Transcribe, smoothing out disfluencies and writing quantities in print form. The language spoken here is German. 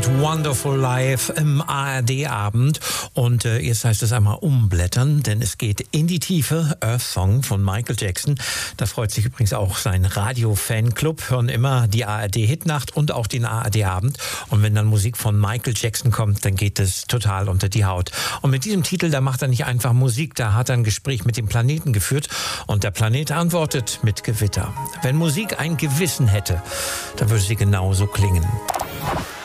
Wonderful Life im ARD-Abend. Und jetzt heißt es einmal umblättern, denn es geht in die Tiefe. Earth Song von Michael Jackson. Da freut sich übrigens auch sein Radio-Fanclub. Hören immer die ARD-Hitnacht und auch den ARD-Abend. Und wenn dann Musik von Michael Jackson kommt, dann geht es total unter die Haut. Und mit diesem Titel, da macht er nicht einfach Musik, da hat er ein Gespräch mit dem Planeten geführt. Und der Planet antwortet mit Gewitter. Wenn Musik ein Gewissen hätte, dann würde sie genauso klingen.